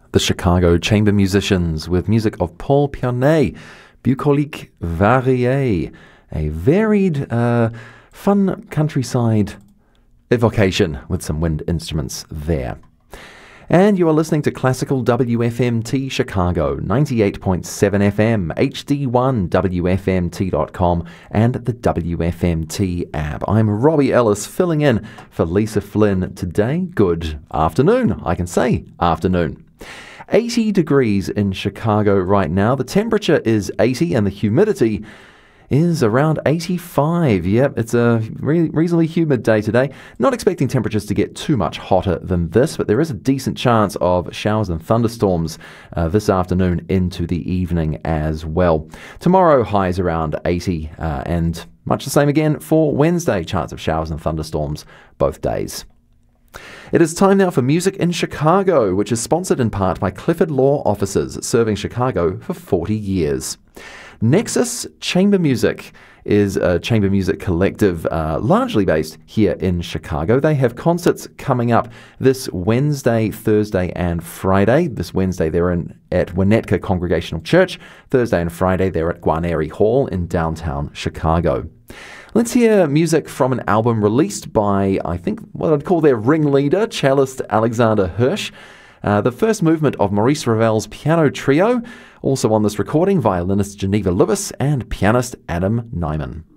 The Chicago Chamber Musicians with music of Paul Pianet, Bucolique Varié, a varied, fun countryside evocation with some wind instruments there. And you are listening to Classical WFMT Chicago, 98.7 FM, HD1, WFMT.com, and the WFMT app. I'm Robbie Ellis, filling in for Lisa Flynn today. Good afternoon, I can say afternoon. 80 degrees in Chicago right now. The temperature is 80 and the humidity is around 85. Yep, it's a reasonably humid day today. Not expecting temperatures to get too much hotter than this, but there is a decent chance of showers and thunderstorms this afternoon into the evening as well. Tomorrow, highs around 80 and much the same again for Wednesday. Chance of showers and thunderstorms both days. It is time now for Music in Chicago, which is sponsored in part by Clifford Law Offices, serving Chicago for 40 years. Nexus Chamber Music is a chamber music collective largely based here in Chicago. They have concerts coming up this Wednesday, Thursday and Friday. This Wednesday they're at Winnetka Congregational Church. Thursday and Friday they're at Guarneri Hall in downtown Chicago. Let's hear music from an album released by, I think, what I'd call their ringleader, cellist Alexander Hirsch. The first movement of Maurice Ravel's piano trio. Also on this recording, violinist Geneva Lewis and pianist Adam Nyman.